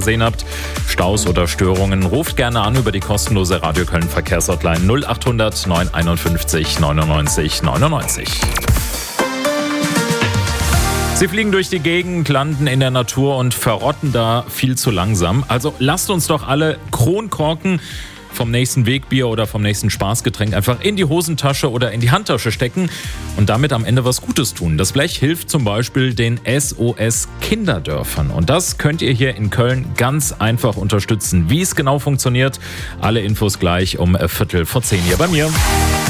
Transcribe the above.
gesehen habt. Staus oder Störungen, ruft gerne an über die kostenlose Radio Köln Verkehrshotline 0800 951 99 99. Sie fliegen durch die Gegend, landen in der Natur und verrotten da viel zu langsam. Also lasst uns doch alle Kronkorken vom nächsten Wegbier oder vom nächsten Spaßgetränk einfach in die Hosentasche oder in die Handtasche stecken und damit am Ende was Gutes tun. Das Blech hilft zum Beispiel den SOS Kinderdörfern und das könnt ihr hier in Köln ganz einfach unterstützen. Wie es genau funktioniert, alle Infos gleich um 10:15 hier bei mir.